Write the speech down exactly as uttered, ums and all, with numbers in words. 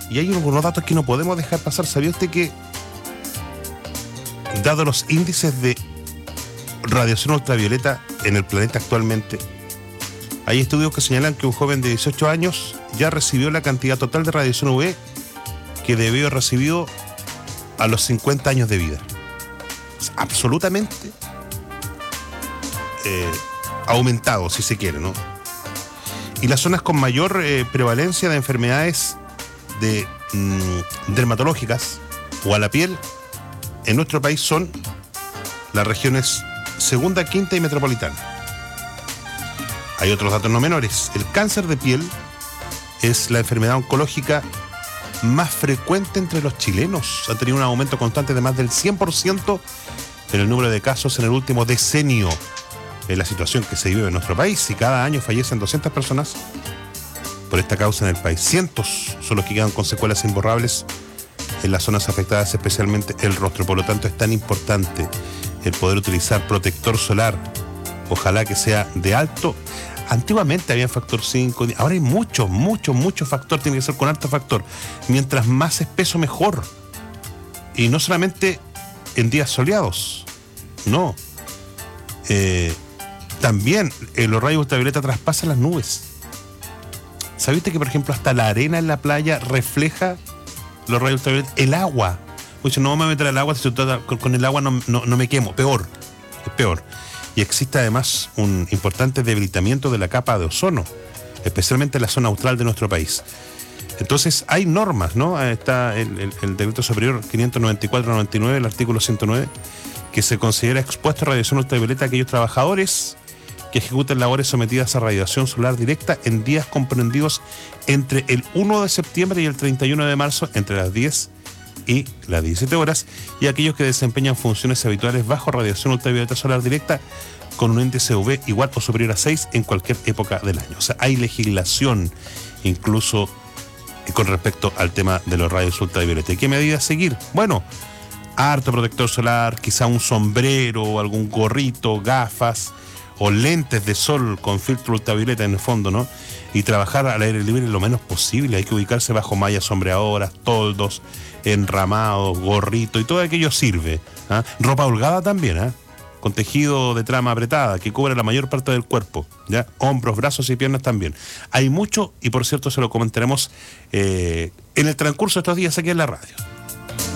Y hay algunos datos que no podemos dejar pasar. ¿Sabía usted que, dado los índices de radiación ultravioleta en el planeta actualmente, hay estudios que señalan que un joven de dieciocho años ya recibió la cantidad total de radiación U V que debió haber recibido a los cincuenta años de vida? Es absolutamente eh, aumentado, si se quiere, ¿no? Y las zonas con mayor eh, prevalencia de enfermedades de mmm, dermatológicas o a la piel en nuestro país son las regiones segunda, quinta y metropolitana. Hay otros datos no menores. El cáncer de piel es la enfermedad oncológica más frecuente entre los chilenos. Ha tenido un aumento constante de más del cien por ciento en el número de casos en el último decenio. Es la situación que se vive en nuestro país, y cada año fallecen doscientas personas por esta causa en el país. Cientos son los que quedan con secuelas imborrables en las zonas afectadas, especialmente el rostro. Por lo tanto, es tan importante el poder utilizar protector solar. Ojalá que sea de alto. Antiguamente había factor cinco, ahora hay mucho, mucho, mucho factor. Tiene que ser con alto factor. Mientras más espeso, mejor. Y no solamente en días soleados, no. Eh, también eh, los rayos ultravioleta traspasan las nubes. ¿Sabiste que, por ejemplo, hasta la arena en la playa refleja los rayos ultravioleta? El agua. Oye, no me voy a meter al agua, si con, con el agua no, no, no me quemo. Peor, es peor. Y existe además un importante debilitamiento de la capa de ozono, especialmente en la zona austral de nuestro país. Entonces hay normas, ¿no? Está el, el, el decreto superior quinientos noventa y cuatro noventa y nueve, el artículo ciento nueve, que se considera expuesto a radiación ultravioleta a aquellos trabajadores que ejecuten labores sometidas a radiación solar directa en días comprendidos entre el primero de septiembre y el treinta y uno de marzo, entre las diez y las diecisiete horas, y aquellos que desempeñan funciones habituales bajo radiación ultravioleta solar directa con un índice U V igual o superior a seis en cualquier época del año. O sea, hay legislación incluso con respecto al tema de los rayos ultravioleta. ¿Y qué medidas seguir? Bueno, harto protector solar, quizá un sombrero o algún gorrito, gafas o lentes de sol con filtro ultravioleta en el fondo, ¿no? Y trabajar al aire libre lo menos posible. Hay que ubicarse bajo mallas sombreadoras, toldos, enramados, gorrito, y todo aquello sirve. ¿Ah? Ropa holgada también, ¿eh? Con tejido de trama apretada que cubre la mayor parte del cuerpo, ¿ya? Hombros, brazos y piernas también. Hay mucho, y por cierto se lo comentaremos eh, en el transcurso de estos días aquí en la radio.